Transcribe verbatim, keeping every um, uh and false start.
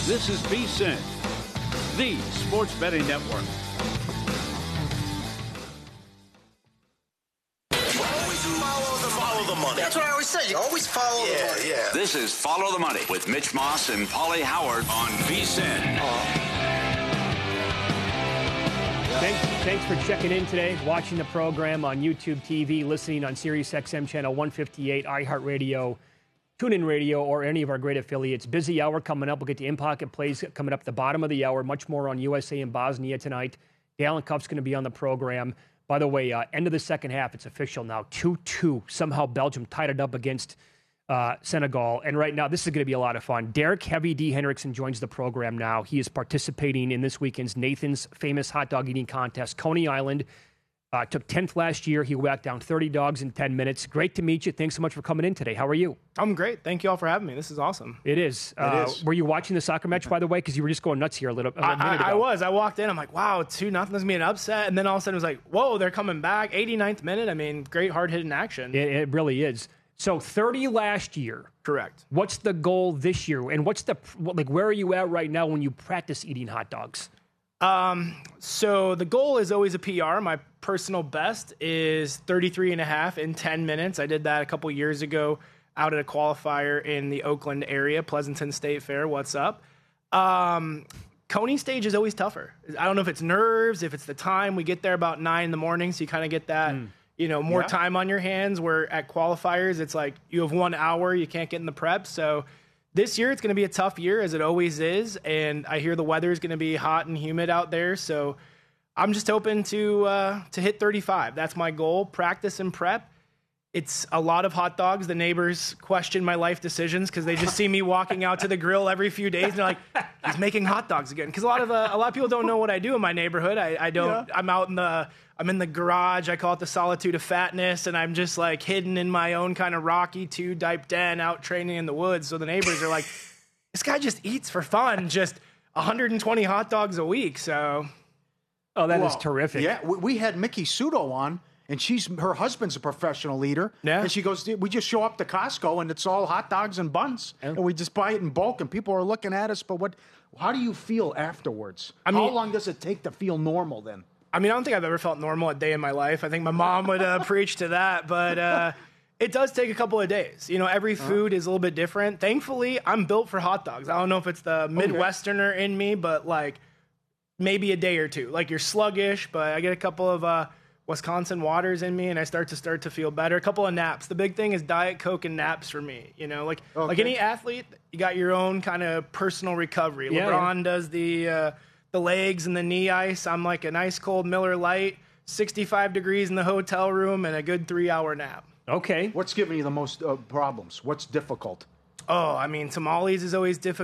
This is VSiN, the sports betting network. Follow the money. That's what I always say. You always follow yeah, the money. Yeah. This is Follow the Money with Mitch Moss and Paulie Howard on VSiN. Uh-huh. Thanks, thanks for checking in today, watching the program on YouTube T V, listening on Sirius X M channel one fifty-eight, iHeartRadio, TuneIn Radio, or any of our great affiliates. Busy hour coming up. We'll get to in-pocket plays coming up at the bottom of the hour. Much more on U S A and Bosnia tonight. Dalen Cuff's going to be on the program. By the way, uh, end of the second half, it's official now, two two. Somehow Belgium tied it up against uh, Senegal. And right now, this is going to be a lot of fun. Derek Heavy D. Hendrickson joins the program now. He is participating in this weekend's Nathan's Famous Hot Dog Eating Contest. Coney Island uh, took tenth last year. He whacked down thirty dogs in ten minutes. Great to meet you. Thanks so much for coming in today. How are you? I'm great. Thank you all for having me. This is awesome. It is. It uh, is. Were you watching the soccer match, by the way? Because you were just going nuts here a little a I, minute ago. I, I was. I walked in. I'm like, wow, two nothing. This is going to be an upset. And then all of a sudden it was like, whoa, they're coming back. eighty-ninth minute. I mean, great hard-hitting action. It, it really is. So thirty last year. Correct. What's the goal this year? And what's the, like, where are you at right now when you practice eating hot dogs? Um, so the goal is always a P R. My personal best is thirty-three and a half in ten minutes. I did that a couple years ago out at a qualifier in the Oakland area, Pleasanton State Fair. What's up? Um, Coney stage is always tougher. I don't know if it's nerves, if it's the time. We get there about nine in the morning, so you kind of get that, mm. you know, more Yeah. time on your hands, where at qualifiers, it's like you have one hour, you can't get in the prep. So this year, it's going to be a tough year, as it always is, and I hear the weather is going to be hot and humid out there, so I'm just hoping to uh, to hit thirty-five. That's my goal. Practice and prep. It's a lot of hot dogs. The neighbors question my life decisions because they just see me walking out to the grill every few days, and they're like, "He's making hot dogs again." Because a lot of uh, a lot of people don't know what I do in my neighborhood. I, I don't. Yeah. I'm out in the. I'm in the garage. I call it the solitude of fatness, and I'm just like hidden in my own kind of Rocky two type den, out training in the woods. So the neighbors are like, "This guy just eats for fun, just one hundred twenty hot dogs a week." So, oh, that well, is terrific. Yeah, we, we had Mickey Sudo on. And she's her husband's a professional leader. Yeah. And she goes, we just show up to Costco and it's all hot dogs and buns. Yeah. And we just buy it in bulk and people are looking at us. But what? How do you feel afterwards? I mean, how long does it take to feel normal then? I mean, I don't think I've ever felt normal a day in my life. I think my mom would uh, preach to that. But uh, it does take a couple of days. You know, every food uh-huh. is a little bit different. Thankfully, I'm built for hot dogs. I don't know if it's the Midwesterner okay. in me, but like maybe a day or two. Like you're sluggish, but I get a couple of... Uh, Wisconsin waters in me, and I start to start to feel better. A couple of naps. The big thing is Diet Coke and naps for me. You know, like okay. like any athlete, you got your own kind of personal recovery. Yeah, LeBron yeah. does the uh, the legs and the knee ice. I'm like an ice cold Miller Lite, sixty-five degrees in the hotel room, and a good three hour nap. Okay. What's giving you the most uh, problems? What's difficult? Oh, I mean, tamales is always difficult.